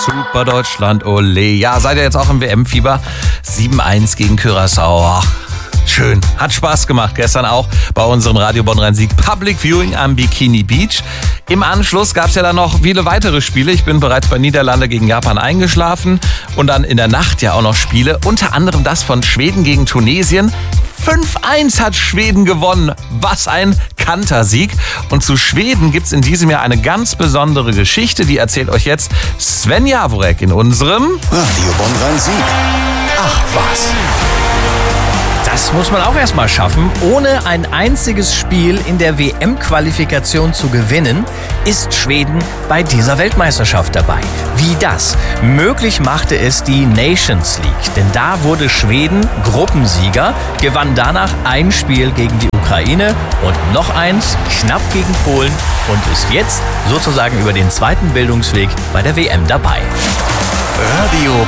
Super Deutschland, ole. Ja, seid ihr jetzt auch im WM-Fieber? 7-1 gegen Curaçao. Ach, schön, hat Spaß gemacht. Gestern auch bei unserem Radio Bonn-Rhein-Sieg Public Viewing am Bikini Beach. Im Anschluss gab es ja dann noch viele weitere Spiele. Ich bin bereits bei Niederlande gegen Japan eingeschlafen. Und dann in der Nacht ja auch noch Spiele. Unter anderem das von Schweden gegen Tunesien. 5-1 hat Schweden gewonnen. Was ein Kantersieg. Und zu Schweden gibt es in diesem Jahr eine ganz besondere Geschichte. Die erzählt euch jetzt Sven Jaworek in unserem Radio Bonn-Rhein-Sieg. Ach was. Das muss man auch erstmal schaffen. Ohne ein einziges Spiel in der WM-Qualifikation zu gewinnen, ist Schweden bei dieser Weltmeisterschaft dabei. Wie das? Möglich machte es die Nations League. Denn da wurde Schweden Gruppensieger, gewann danach ein Spiel gegen die Ukraine und noch eins knapp gegen Polen und ist jetzt sozusagen über den zweiten Bildungsweg bei der WM dabei.